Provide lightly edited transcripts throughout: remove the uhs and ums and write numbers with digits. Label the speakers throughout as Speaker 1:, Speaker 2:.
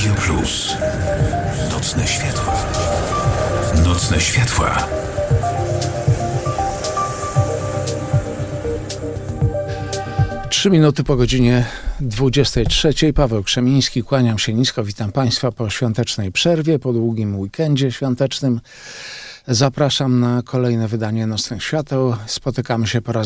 Speaker 1: Radio Plus. Nocne światła. Nocne światła.
Speaker 2: Trzy minuty po godzinie 23. Paweł Krzemiński, kłaniam się nisko, witam Państwa po świątecznej przerwie, po długim weekendzie świątecznym. Zapraszam na kolejne wydanie Nocnych Świateł. Spotykamy się po raz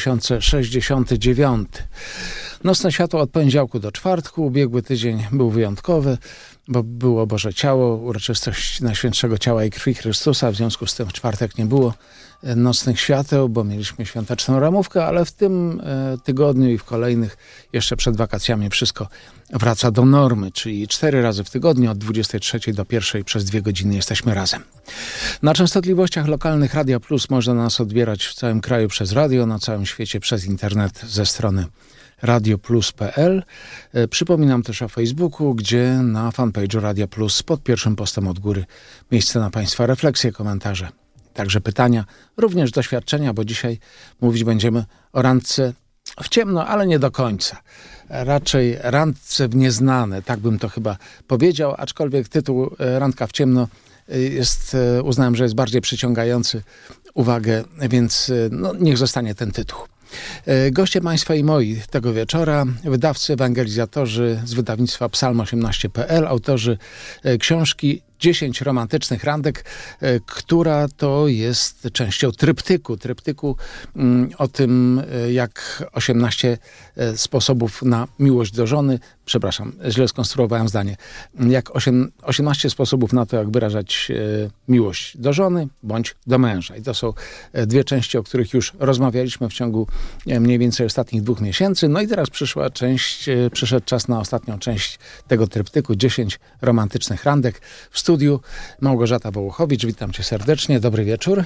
Speaker 2: 2069. Nocne Światło od poniedziałku do czwartku. Ubiegły tydzień był wyjątkowy, bo było Boże Ciało, uroczystość Najświętszego Ciała i Krwi Chrystusa. W związku z tym w czwartek nie było Nocnych Świateł, bo mieliśmy świąteczną ramówkę, ale w tym tygodniu i w kolejnych, jeszcze przed wakacjami, wszystko wraca do normy, czyli 4 razy w tygodniu od 23 do 1 przez 2 godziny jesteśmy razem. Na częstotliwościach lokalnych Radia Plus można nas odbierać w całym kraju przez radio, na całym świecie przez internet ze strony radioplus.pl. Przypominam też o Facebooku, gdzie na fanpage'u Radia Plus pod pierwszym postem od góry miejsce na Państwa refleksje, komentarze, także pytania, również doświadczenia, bo dzisiaj mówić będziemy o randce w ciemno, ale nie do końca. Raczej randce w nieznane, tak bym to chyba powiedział, aczkolwiek tytuł Randka w ciemno uznałem, że jest bardziej przyciągający uwagę, więc niech zostanie ten tytuł. Goście Państwa i moi tego wieczora, wydawcy, ewangelizatorzy z wydawnictwa Psalm18.pl, autorzy książki 10 romantycznych randek, która to jest częścią tryptyku o tym, jak 18 sposobów na miłość do żony, przepraszam, źle skonstruowałem zdanie, jak 18 sposobów na to, jak wyrażać miłość do żony bądź do męża. I to są 2 części, o których już rozmawialiśmy w ciągu mniej więcej ostatnich 2 miesięcy. No i teraz przyszedł czas na ostatnią część tego tryptyku, 10 romantycznych randek. W studiu Małgorzata Wołochowicz, witam Cię serdecznie, dobry wieczór.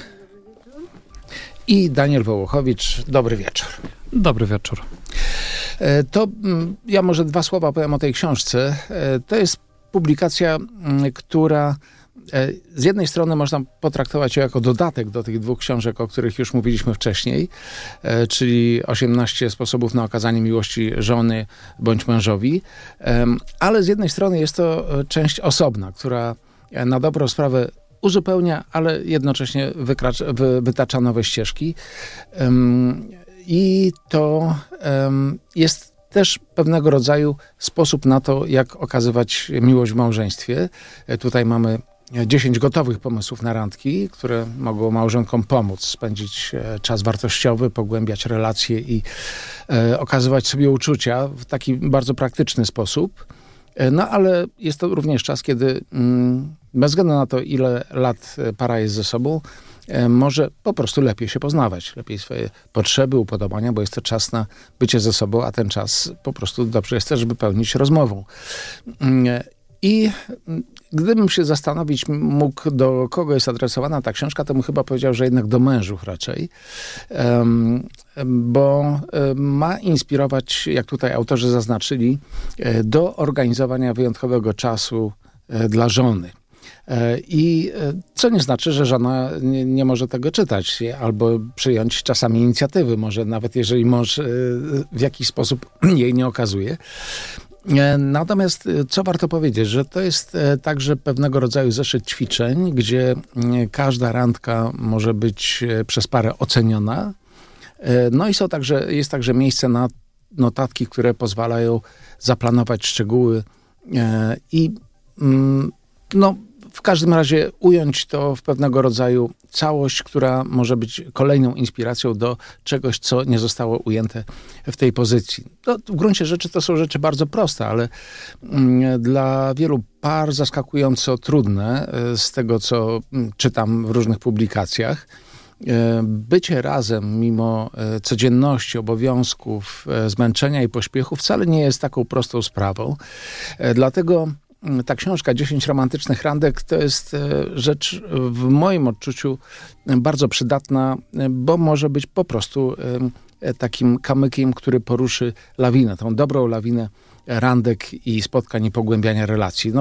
Speaker 2: I Daniel Wołochowicz, dobry wieczór.
Speaker 3: Dobry wieczór.
Speaker 2: To ja może 2 słowa powiem o tej książce. To jest publikacja, która z jednej strony można potraktować ją jako dodatek do tych 2 książek, o których już mówiliśmy wcześniej, czyli 18 sposobów na okazanie miłości żony bądź mężowi, ale z jednej strony jest to część osobna, która na dobrą sprawę uzupełnia, ale jednocześnie wytacza nowe ścieżki. I to jest też pewnego rodzaju sposób na to, jak okazywać miłość w małżeństwie. Tutaj mamy 10 gotowych pomysłów na randki, które mogą małżonkom pomóc spędzić czas wartościowy, pogłębiać relacje i okazywać sobie uczucia w taki bardzo praktyczny sposób. No ale jest to również czas, kiedy bez względu na to, ile lat para jest ze sobą, może po prostu lepiej się poznawać, lepiej swoje potrzeby, upodobania, bo jest to czas na bycie ze sobą, a ten czas po prostu dobrze jest też wypełnić rozmową. I gdybym się zastanowić mógł, do kogo jest adresowana ta książka, to bym chyba powiedział, że jednak do mężów raczej, bo ma inspirować, jak tutaj autorzy zaznaczyli, do organizowania wyjątkowego czasu dla żony. I co nie znaczy, że żona nie może tego czytać albo przyjąć czasami inicjatywy, może nawet jeżeli mąż w jakiś sposób jej nie okazuje. Natomiast co warto powiedzieć, że to jest także pewnego rodzaju zeszyt ćwiczeń, gdzie każda randka może być przez parę oceniona. No i jest także miejsce na notatki, które pozwalają zaplanować szczegóły i w każdym razie ująć to w pewnego rodzaju całość, która może być kolejną inspiracją do czegoś, co nie zostało ujęte w tej pozycji. W gruncie rzeczy to są rzeczy bardzo proste, ale dla wielu par zaskakująco trudne, z tego co czytam w różnych publikacjach. Bycie razem mimo codzienności, obowiązków, zmęczenia i pośpiechu wcale nie jest taką prostą sprawą. Dlatego ta książka 10 romantycznych randek to jest rzecz w moim odczuciu bardzo przydatna, bo może być po prostu takim kamykiem, który poruszy lawinę, tą dobrą lawinę randek i spotkań i pogłębiania relacji. No bo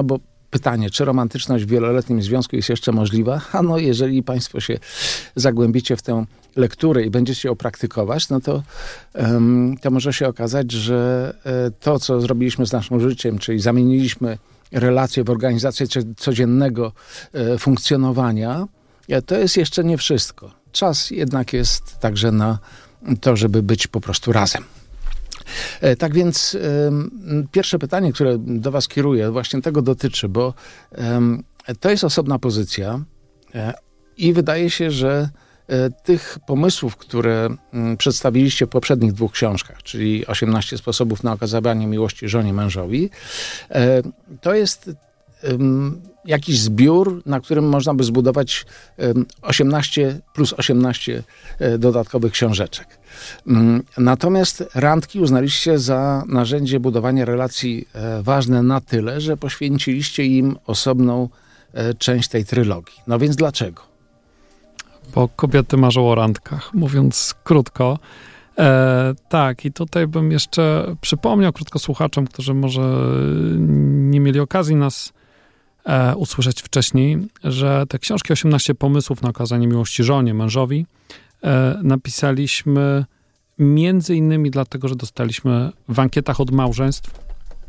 Speaker 2: pytanie, czy romantyczność w wieloletnim związku jest jeszcze możliwa? Jeżeli państwo się zagłębicie w tę lekturę i będziecie ją praktykować, to może się okazać, że to, co zrobiliśmy z naszym życiem, czyli zamieniliśmy relacje w organizację codziennego funkcjonowania, to jest jeszcze nie wszystko. Czas jednak jest także na to, żeby być po prostu razem. Tak więc pierwsze pytanie, które do was kieruję, właśnie tego dotyczy, bo to jest osobna pozycja i wydaje się, że tych pomysłów, które przedstawiliście w poprzednich 2 książkach, czyli 18 sposobów na okazywanie miłości żonie, mężowi, to jest jakiś zbiór, na którym można by zbudować 18 plus 18 dodatkowych książeczek. Natomiast randki uznaliście za narzędzie budowania relacji ważne na tyle, że poświęciliście im osobną część tej trylogii. No więc dlaczego?
Speaker 3: Bo kobiety marzą o randkach, mówiąc krótko. Tak, i tutaj bym jeszcze przypomniał krótko słuchaczom, którzy może nie mieli okazji nas usłyszeć wcześniej, że te książki 18 pomysłów na okazanie miłości żonie, mężowi napisaliśmy między innymi dlatego, że dostaliśmy w ankietach od małżeństw,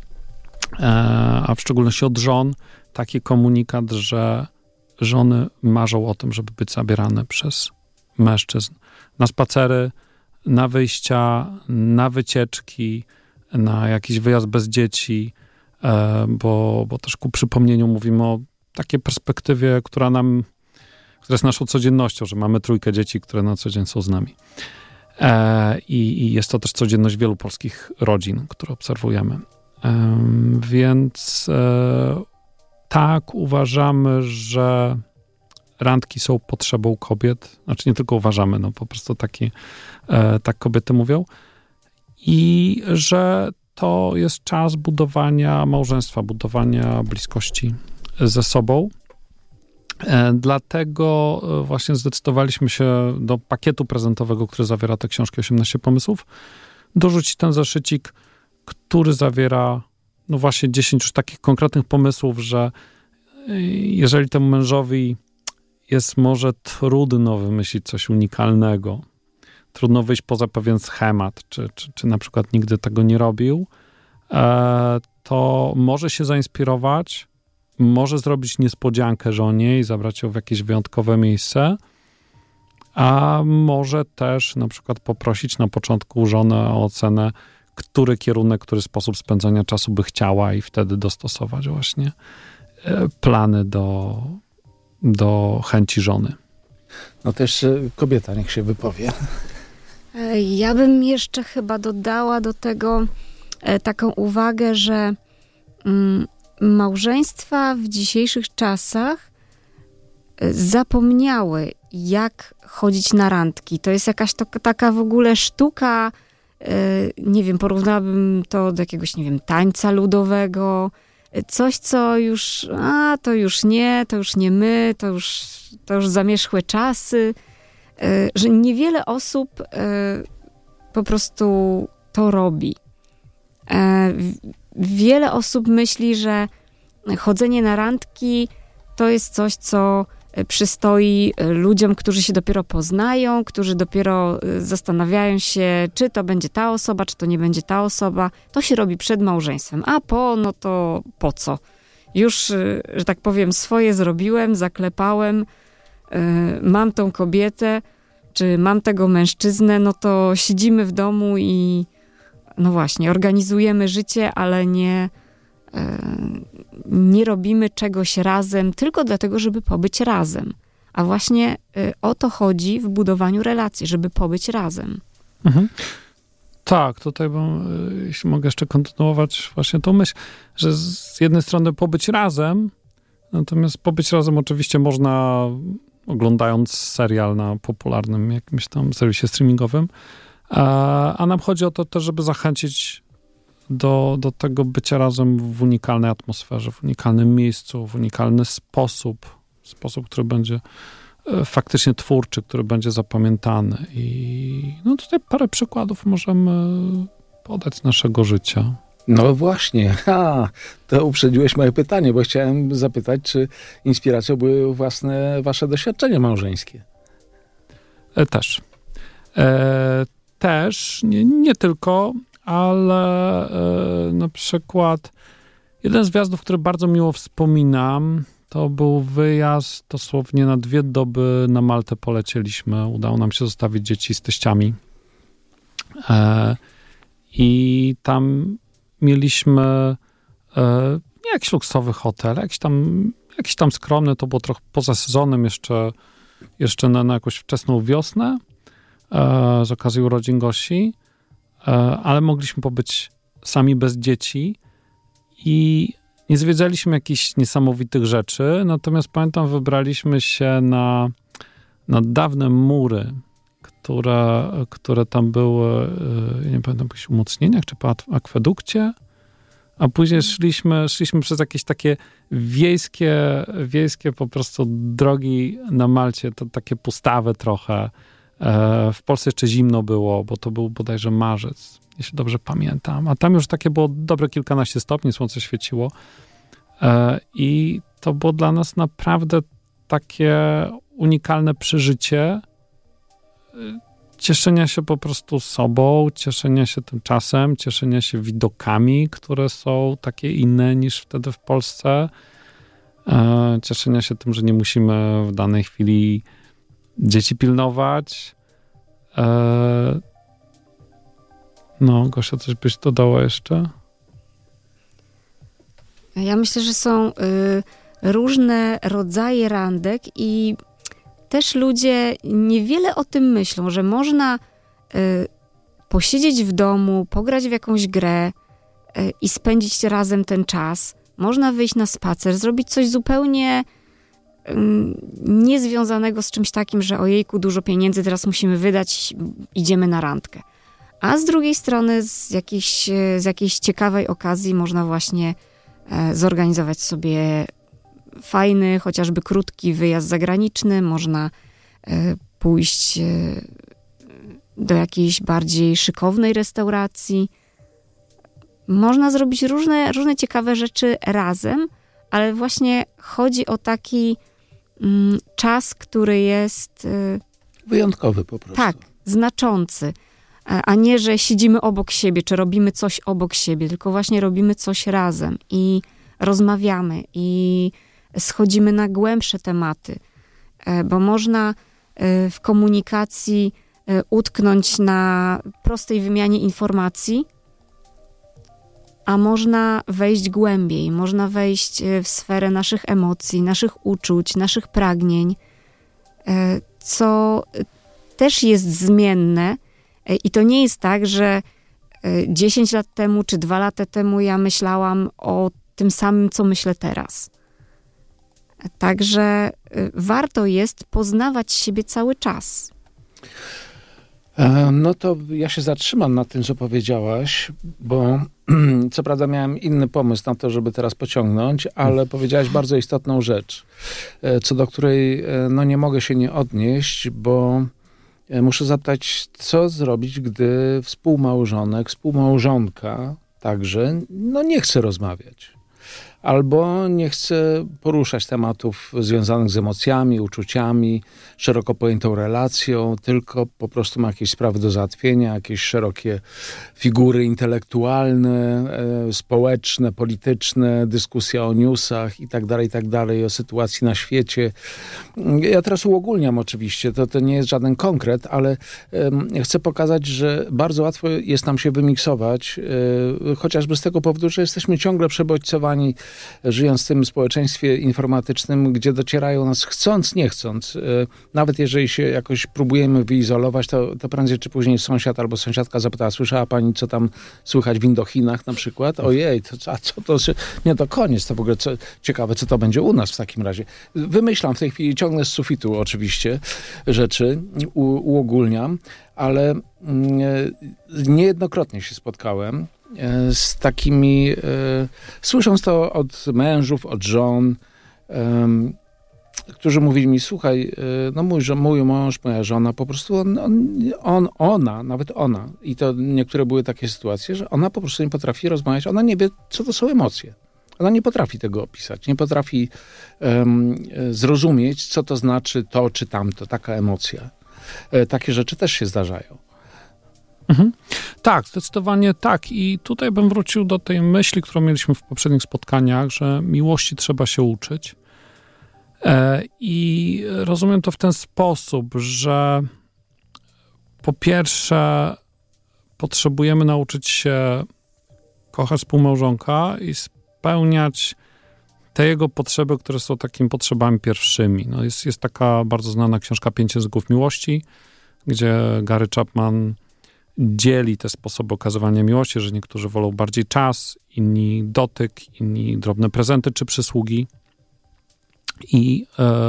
Speaker 3: a w szczególności od żon, taki komunikat, że żony marzą o tym, żeby być zabierane przez mężczyzn na spacery, na wyjścia, na wycieczki, na jakiś wyjazd bez dzieci, bo też ku przypomnieniu mówimy o takiej perspektywie, która jest naszą codziennością, że mamy 3 dzieci, które na co dzień są z nami. I jest to też codzienność wielu polskich rodzin, które obserwujemy. Więc tak, uważamy, że randki są potrzebą kobiet. Znaczy nie tylko uważamy, po prostu tak kobiety mówią. I że to jest czas budowania małżeństwa, budowania bliskości ze sobą. Dlatego właśnie zdecydowaliśmy się do pakietu prezentowego, który zawiera te książki 18 pomysłów, dorzucić ten zeszycik, który zawiera właśnie 10 już takich konkretnych pomysłów, że jeżeli temu mężowi jest może trudno wymyślić coś unikalnego, trudno wyjść poza pewien schemat, czy na przykład nigdy tego nie robił, to może się zainspirować, może zrobić niespodziankę żonie i zabrać ją w jakieś wyjątkowe miejsce, a może też na przykład poprosić na początku żonę o ocenę, który kierunek, który sposób spędzania czasu by chciała i wtedy dostosować właśnie plany do chęci żony.
Speaker 2: Też kobieta niech się wypowie.
Speaker 4: Ja bym jeszcze chyba dodała do tego taką uwagę, że małżeństwa w dzisiejszych czasach zapomniały, jak chodzić na randki. To jest jakaś taka w ogóle sztuka, nie wiem, porównałabym to do jakiegoś, nie wiem, tańca ludowego, coś, co już, to już nie my, to już zamierzchłe czasy, że niewiele osób po prostu to robi. Wiele osób myśli, że chodzenie na randki to jest coś, co przystoi ludziom, którzy się dopiero poznają, którzy dopiero zastanawiają się, czy to będzie ta osoba, czy to nie będzie ta osoba. To się robi przed małżeństwem. A to po co? Już, że tak powiem, swoje zrobiłem, zaklepałem, mam tą kobietę, czy mam tego mężczyznę, to siedzimy w domu i właśnie, organizujemy życie, ale nie robimy czegoś razem tylko dlatego, żeby pobyć razem. A właśnie o to chodzi w budowaniu relacji, żeby pobyć razem.
Speaker 3: Mhm. Tak, tutaj bym, jeśli mogę jeszcze kontynuować właśnie tą myśl, że z jednej strony pobyć razem, natomiast pobyć razem oczywiście można oglądając serial na popularnym jakimś tam serwisie streamingowym, a nam chodzi o to też, żeby zachęcić do tego bycia razem w unikalnej atmosferze, w unikalnym miejscu, w unikalny sposób, który będzie faktycznie twórczy, który będzie zapamiętany. I tutaj parę przykładów możemy podać z naszego życia.
Speaker 2: No właśnie, to uprzedziłeś moje pytanie, bo chciałem zapytać, czy inspiracją były wasze doświadczenia małżeńskie?
Speaker 3: Też. Też, nie tylko, ale na przykład jeden z wjazdów, który bardzo miło wspominam, to był wyjazd dosłownie na 2 doby na Maltę polecieliśmy. Udało nam się zostawić dzieci z teściami. I tam mieliśmy nie jakiś luksusowy hotel, jakiś tam skromny, to było trochę poza sezonem jeszcze na jakąś wczesną wiosnę z okazji urodzin Gosi, ale mogliśmy pobyć sami bez dzieci i nie zwiedzaliśmy jakichś niesamowitych rzeczy, natomiast pamiętam, wybraliśmy się na dawne mury, które tam były, nie pamiętam, po jakichś umocnieniach, czy po akwedukcie, a później szliśmy przez jakieś takie wiejskie po prostu drogi na Malcie, to takie pustawe trochę. W Polsce jeszcze zimno było, bo to był bodajże marzec, jeśli dobrze pamiętam. A tam już takie było dobre kilkanaście stopni, słońce świeciło. I to było dla nas naprawdę takie unikalne przeżycie cieszenia się po prostu sobą, cieszenia się tym czasem, cieszenia się widokami, które są takie inne niż wtedy w Polsce. Cieszenia się tym, że nie musimy w danej chwili dzieci pilnować. No, Gosia, coś byś dodała jeszcze?
Speaker 4: Ja myślę, że są różne rodzaje randek i też ludzie niewiele o tym myślą, że można posiedzieć w domu, pograć w jakąś grę i spędzić razem ten czas. Można wyjść na spacer, zrobić coś zupełnie niezwiązanego z czymś takim, że ojejku, dużo pieniędzy teraz musimy wydać, idziemy na randkę. A z drugiej strony z jakiejś ciekawej okazji można właśnie zorganizować sobie fajny, chociażby krótki wyjazd zagraniczny, można pójść do jakiejś bardziej szykownej restauracji. Można zrobić różne ciekawe rzeczy razem, ale właśnie chodzi o taki czas, który jest
Speaker 2: wyjątkowy po prostu.
Speaker 4: Tak, znaczący. A nie, że siedzimy obok siebie, czy robimy coś obok siebie, tylko właśnie robimy coś razem i rozmawiamy i schodzimy na głębsze tematy, bo można w komunikacji utknąć na prostej wymianie informacji, a można wejść głębiej, można wejść w sferę naszych emocji, naszych uczuć, naszych pragnień, co też jest zmienne i to nie jest tak, że 10 lat temu czy 2 lata temu ja myślałam o tym samym, co myślę teraz. Także warto jest poznawać siebie cały czas.
Speaker 2: No to ja się zatrzymam na tym, co powiedziałaś, bo co prawda miałem inny pomysł na to, żeby teraz pociągnąć, ale powiedziałaś bardzo istotną rzecz, co do której no nie mogę się nie odnieść, bo muszę zapytać, co zrobić, gdy współmałżonka także no nie chce rozmawiać. Albo nie chce poruszać tematów związanych z emocjami, uczuciami, szeroko pojętą relacją, tylko po prostu ma jakieś sprawy do załatwienia, jakieś szerokie figury intelektualne, społeczne, polityczne, dyskusja o newsach i tak dalej, o sytuacji na świecie. Ja teraz uogólniam oczywiście, to nie jest żaden konkret, ale chcę pokazać, że bardzo łatwo jest nam się wymiksować, chociażby z tego powodu, że jesteśmy ciągle przebodźcowani, żyjąc w tym społeczeństwie informatycznym, gdzie docierają nas chcąc, nie chcąc. Nawet jeżeli się jakoś próbujemy wyizolować, to prędzej czy później sąsiad albo sąsiadka zapytała, słyszała pani, co tam słychać w Indochinach na przykład? Ojej, a co to? Nie, to koniec. To w ogóle ciekawe, co to będzie u nas w takim razie. Wymyślam w tej chwili, ciągnę z sufitu oczywiście rzeczy, uogólniam, ale niejednokrotnie się spotkałem z takimi, słysząc to od mężów, od żon, którzy mówili mi, słuchaj, no mój mąż, moja żona, po prostu nawet ona, i to niektóre były takie sytuacje, że ona po prostu nie potrafi rozmawiać, ona nie wie, co to są emocje. Ona nie potrafi tego opisać, nie potrafi zrozumieć, co to znaczy to czy tamto, taka emocja. Takie rzeczy też się zdarzają.
Speaker 3: Mhm. Tak, zdecydowanie tak. I tutaj bym wrócił do tej myśli, którą mieliśmy w poprzednich spotkaniach, że miłości trzeba się uczyć. I rozumiem to w ten sposób, że po pierwsze potrzebujemy nauczyć się kochać współmałżonka i spełniać te jego potrzeby, które są takimi potrzebami pierwszymi. No jest taka bardzo znana książka 5 języków miłości, gdzie Gary Chapman dzieli te sposoby okazywania miłości, że niektórzy wolą bardziej czas, inni dotyk, inni drobne prezenty czy przysługi. I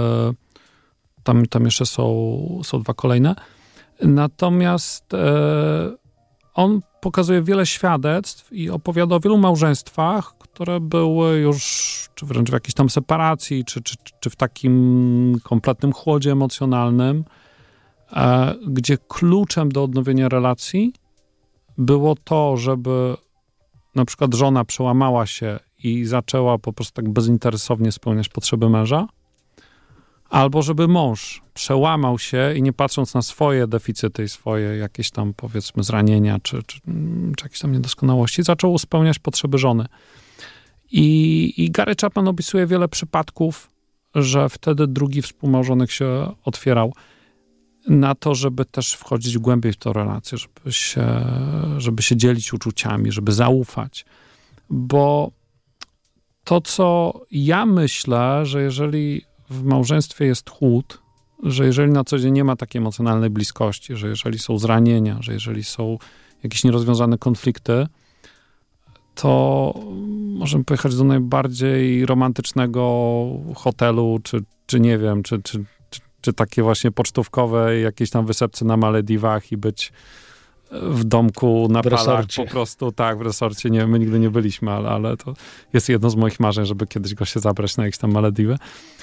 Speaker 3: tam jeszcze są dwa kolejne. Natomiast on pokazuje wiele świadectw i opowiada o wielu małżeństwach, które były już, czy wręcz w jakiejś tam separacji, czy w takim kompletnym chłodzie emocjonalnym, gdzie kluczem do odnowienia relacji było to, żeby na przykład żona przełamała się i zaczęła po prostu tak bezinteresownie spełniać potrzeby męża, albo żeby mąż przełamał się i nie patrząc na swoje deficyty i swoje jakieś tam, powiedzmy, zranienia czy jakieś tam niedoskonałości, zaczął spełniać potrzeby żony. I Gary Chapman opisuje wiele przypadków, że wtedy drugi współmałżonek się otwierał na to, żeby też wchodzić głębiej w tę relację, żeby się dzielić uczuciami, żeby zaufać. Bo to, co ja myślę, że jeżeli w małżeństwie jest chłód, że jeżeli na co dzień nie ma takiej emocjonalnej bliskości, że jeżeli są zranienia, że jeżeli są jakieś nierozwiązane konflikty, to możemy pojechać do najbardziej romantycznego hotelu, czy nie wiem, czy takie właśnie pocztówkowe jakieś tam wysepce na Malediwach i być w domku na palach po prostu, tak, w resorcie. Nie, my nigdy nie byliśmy, ale to jest jedno z moich marzeń, żeby kiedyś go się zabrać na jakieś tam Malediwy.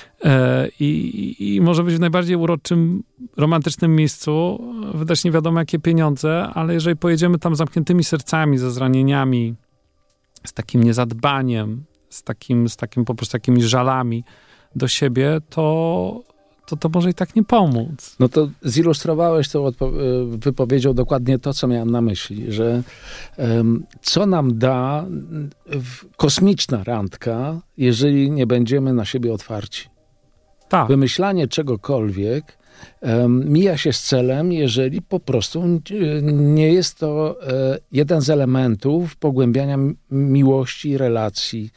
Speaker 3: I może być w najbardziej uroczym, romantycznym miejscu, wydać nie wiadomo jakie pieniądze, ale jeżeli pojedziemy tam zamkniętymi sercami, ze zranieniami, z takim niezadbaniem, z takim po prostu takimi żalami do siebie, to może i tak nie pomóc.
Speaker 2: No to zilustrowałeś tą wypowiedzią dokładnie to, co miałem na myśli, że co nam da kosmiczna randka, jeżeli nie będziemy na siebie otwarci.
Speaker 3: Tak.
Speaker 2: Wymyślanie czegokolwiek mija się z celem, jeżeli po prostu nie jest to jeden z elementów pogłębiania miłości, relacji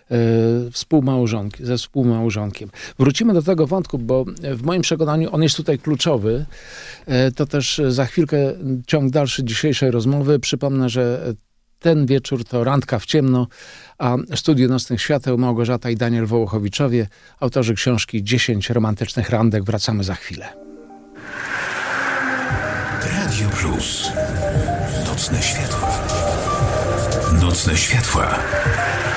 Speaker 2: ze współmałżonkiem. Wrócimy do tego wątku, bo w moim przekonaniu on jest tutaj kluczowy. To też za chwilkę ciąg dalszy dzisiejszej rozmowy. Przypomnę, że ten wieczór to Randka w ciemno, a Studio Nocnych Świateł Małgorzata i Daniel Wołochowiczowie, autorzy książki 10 romantycznych randek. Wracamy za chwilę.
Speaker 1: Radio Plus. Nocne światła. Nocne światła.